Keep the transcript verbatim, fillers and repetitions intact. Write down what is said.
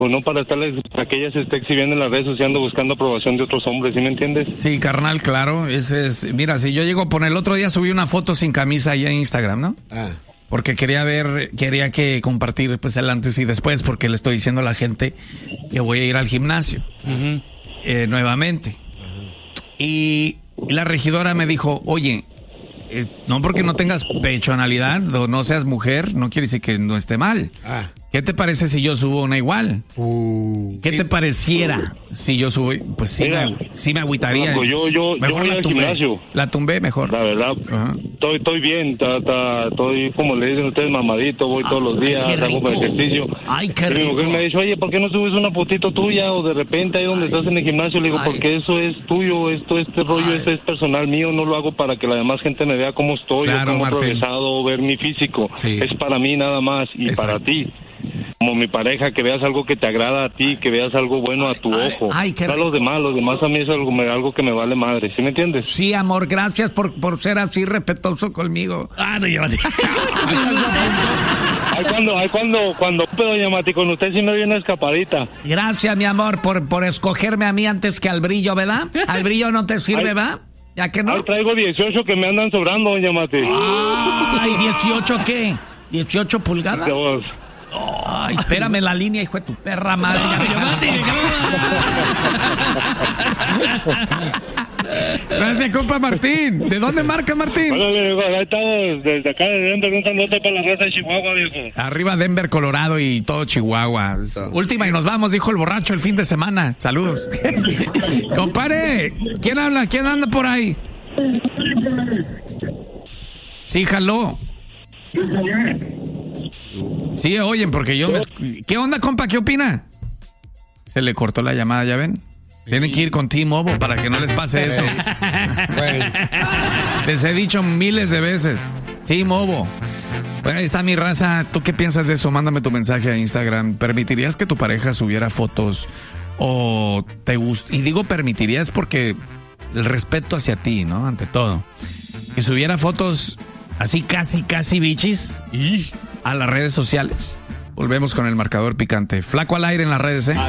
O no para estarles, para que ella se esté exhibiendo en las redes sociales buscando aprobación de otros hombres, ¿sí me entiendes? Sí, carnal, claro. Ese es, mira, si yo llego a poner el otro día subí una foto sin camisa ahí en Instagram, ¿no? Ah. Porque quería ver, quería que compartir pues el antes y después, porque le estoy diciendo a la gente que voy a ir al gimnasio uh-huh. eh, nuevamente. Uh-huh. Y, y la regidora me dijo, oye, eh, no porque no tengas pechonalidad o no seas mujer, no quiere decir que no esté mal. Ah. ¿Qué te parece si yo subo una igual? Uh, ¿Qué sí. te pareciera si yo subo? Pues sí, Mira, me, sí me agüitaría. No, yo, yo, mejor yo la al tumbé. Gimnasio. La tumbé mejor. La verdad, uh-huh. estoy, estoy bien, ta, ta, estoy como le dicen ustedes, mamadito, voy ah, todos los días, hago ejercicio. Ay, qué rico. Y mi mujer me dice, oye, ¿por qué no subes una fotito tuya? O de repente ahí donde ay, estás en el gimnasio, le digo, ay, porque eso es tuyo, esto, este rollo, este es personal mío, no lo hago para que la demás gente me vea cómo estoy, claro, o cómo he progresado, ver mi físico. Sí. Es para mí nada más y exacto. para ti. Como mi pareja, que veas algo que te agrada a ti, que veas algo bueno a tu ay, ojo. Ay, qué rico. Los demás, los demás a mí es algo, algo que me vale madre, ¿sí me entiendes? Sí, amor, gracias por, por ser así respetuoso conmigo. Ah, no, llévate. Ay, cuando, ay, cuando, cuando, pero llamate con usted sí me viene escapadita. Gracias, mi amor, por, por escogerme a mí antes que al brillo, ¿verdad? Al brillo no te sirve, ay, ¿verdad? ¿Ya que no? Ay, traigo dieciocho que me andan sobrando, doña Mati. Ay, ¿dieciocho qué? ¿dieciocho pulgadas? Dios. Oh, ay, espérame la línea, hijo de tu perra madre. Gracias, compa Martín. ¿De dónde marca, Martín? Bueno, viejo, acá estamos desde acá de Denver, un saludo para la raza de Chihuahua, viejo. Arriba Denver, Colorado y todo Chihuahua. Eso. Última y nos vamos, dijo el borracho el fin de semana. Saludos. Compare, ¿quién habla? ¿Quién anda por ahí? Sí, jaló. Sí, oyen, porque yo me... ¿Qué onda, compa? ¿Qué opina? Se le cortó la llamada, ¿ya ven? Tienen que ir con T-Mobile para que no les pase eso. Les he dicho miles de veces. T-Mobile. Bueno, ahí está mi raza. ¿Tú qué piensas de eso? Mándame tu mensaje a Instagram. ¿Permitirías que tu pareja subiera fotos? ¿O te gusta? Y digo permitirías porque el respeto hacia ti, ¿no? Ante todo. Que subiera fotos así casi, casi bichis a las redes sociales. Volvemos con el marcador picante. Flaco al aire en las redes, ¿eh?